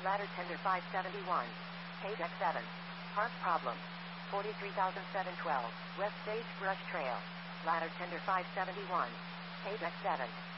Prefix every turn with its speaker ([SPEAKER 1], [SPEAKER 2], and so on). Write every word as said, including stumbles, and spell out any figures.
[SPEAKER 1] Ladder tender five seventy-one. Page X seven. Park problem. forty-three thousand seven hundred twelve. West Sagebrush Trail. Ladder tender five seventy-one. Page X seven.